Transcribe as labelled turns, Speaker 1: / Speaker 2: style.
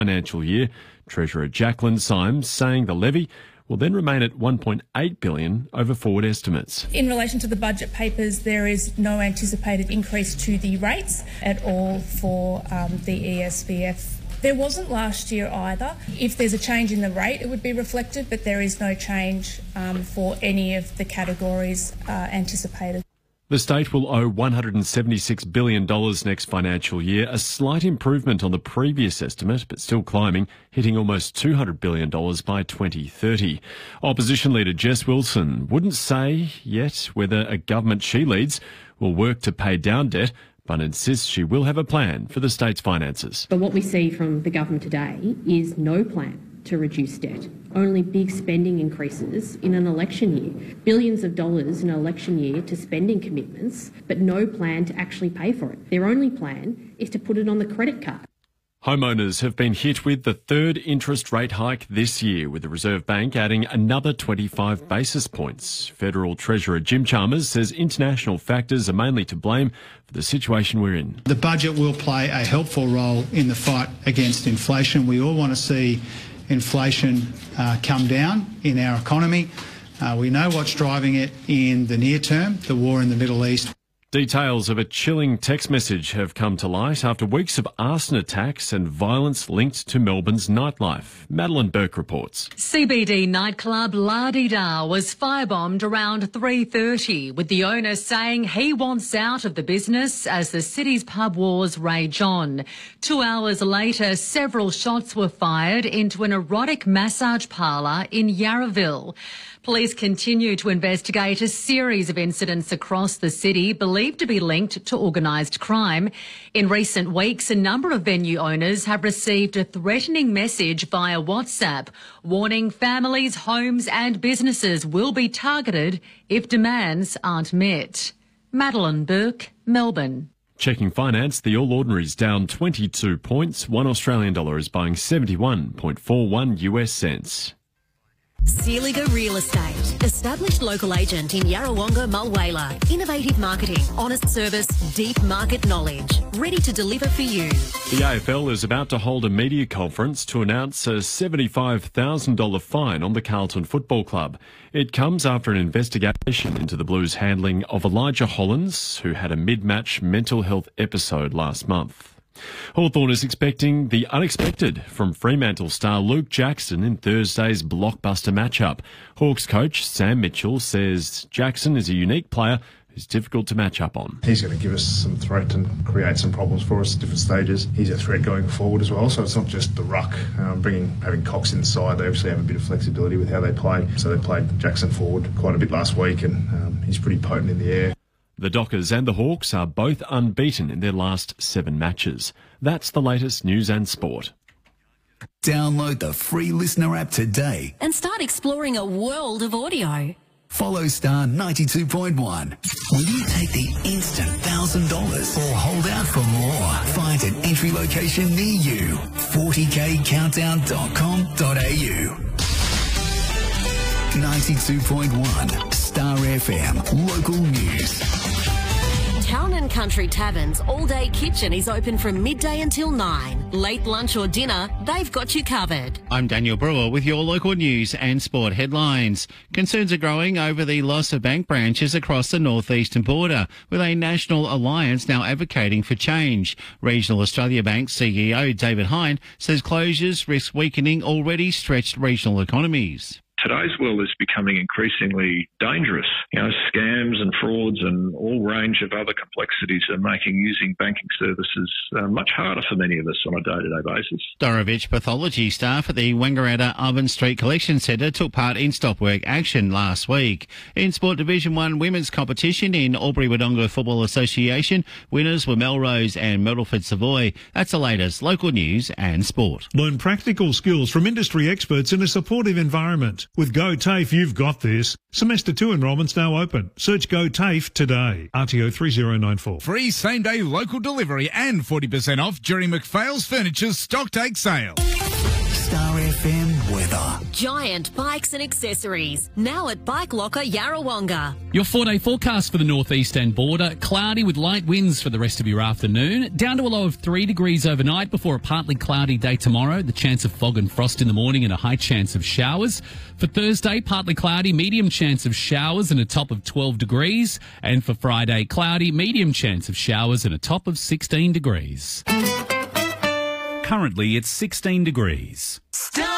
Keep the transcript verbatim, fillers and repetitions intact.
Speaker 1: financial year. Treasurer Jacqueline Symes saying the levy will then remain at one point eight billion dollars over forward estimates.
Speaker 2: In relation to the budget papers, there is no anticipated increase to the rates at all for um, the E S V F. There wasn't last year either. If there's a change in the rate, it would be reflected, but there is no change um, for any of the categories uh, anticipated.
Speaker 1: The state will owe one hundred seventy-six billion dollars next financial year, a slight improvement on the previous estimate, but still climbing, hitting almost two hundred billion dollars by twenty thirty. Opposition leader Jess Wilson wouldn't say yet whether a government she leads will work to pay down debt, but insists she will have a plan for the state's finances.
Speaker 3: But what we see from the government today is no plan to reduce debt, only big spending increases in an election year. Billions of dollars in an election year to spending commitments, but no plan to actually pay for it. Their only plan is to put it on the credit card.
Speaker 1: Homeowners have been hit with the third interest rate hike this year, with the Reserve Bank adding another twenty-five basis points. Federal Treasurer Jim Chalmers says international factors are mainly to blame for the situation we're in.
Speaker 4: The budget will play a helpful role in the fight against inflation. We all want to see inflation uh, come down in our economy. Uh, we know what's driving it in the near term, the war in the Middle East.
Speaker 1: Details of a chilling text message have come to light after weeks of arson attacks and violence linked to Melbourne's nightlife. Madeline Burke reports.
Speaker 5: C B D nightclub La Di Da was firebombed around three thirty, with the owner saying he wants out of the business as the city's pub wars rage on. Two hours later, several shots were fired into an erotic massage parlour in Yarraville. Police continue to investigate a series of incidents across the city believed to be linked to organised crime. In recent weeks, a number of venue owners have received a threatening message via WhatsApp warning families, homes and businesses will be targeted if demands aren't met. Madeline Burke, Melbourne.
Speaker 1: Checking finance, the All Ordinary's down twenty-two points. One Australian dollar is buying seventy-one point four one U S cents.
Speaker 6: Sealiger Real Estate. Established local agent in Yarrawonga, Mulwala. Innovative marketing, honest service, deep market knowledge. Ready to deliver for you.
Speaker 1: The A F L is about to hold a media conference to announce a seventy-five thousand dollars fine on the Carlton Football Club. It comes after an investigation into the Blues' handling of Elijah Hollins, who had a mid-match mental health episode last month. Hawthorn is expecting the unexpected from Fremantle star Luke Jackson in Thursday's blockbuster matchup. Hawks coach Sam Mitchell says Jackson is a unique player who's difficult to match up on.
Speaker 7: He's going to give us some threat and create some problems for us at different stages. He's a threat going forward as well, so it's not just the ruck. Um, bringing having Cox inside, they obviously have a bit of flexibility with how they play. So they played Jackson forward quite a bit last week, and um, he's pretty potent in the air.
Speaker 1: The Dockers and the Hawks are both unbeaten in their last seven matches. That's the latest news and sport.
Speaker 8: Download the free Listener app today
Speaker 6: And start exploring a world of audio.
Speaker 8: Follow Star ninety-two point one. Will you take the instant one thousand dollars or hold out for more? Find an entry location near you. forty k countdown dot com dot a u. ninety-two point one Star F M, local news.
Speaker 6: Town and Country Tavern's all-day kitchen is open from midday until nine. Late lunch or dinner, they've got you covered.
Speaker 9: I'm Daniel Brewer with your local news and sport headlines. Concerns are growing over the loss of bank branches across the northeastern border, with a national alliance now advocating for change. Regional Australia Bank C E O David Hine says closures risk weakening already stretched regional economies.
Speaker 10: Today's world is becoming increasingly dangerous. You know, scams and frauds and all range of other complexities are making using banking services uh, much harder for many of us on a day-to-day basis.
Speaker 9: Dorevitch pathology staff at the Wangaratta Urban Street Collection Centre took part in stop work action last week. In Sport Division one women's competition in Albury-Wodonga Football Association, winners were Melrose and Myrtleford Savoy. That's the latest local news and sport.
Speaker 11: Learn practical skills from industry experts in a supportive environment. With Go TAFE, you've got this. Semester two enrolment's now open. Search Go TAFE today. R T O three zero nine four.
Speaker 12: Free same-day local delivery and forty percent off during McPhail's Furniture's Stocktake sale.
Speaker 8: Star F M weather.
Speaker 6: Giant Bikes and Accessories, now at Bike Locker Yarrawonga.
Speaker 12: Your four-day forecast for the northeastern border, cloudy with light winds for the rest of your afternoon, down to a low of three degrees overnight before a partly cloudy day tomorrow, the chance of fog and frost in the morning and a high chance of showers. For Thursday, partly cloudy, medium chance of showers and a top of twelve degrees. And for Friday, cloudy, medium chance of showers and a top of sixteen degrees.
Speaker 13: Currently, it's sixteen degrees.
Speaker 6: Stop!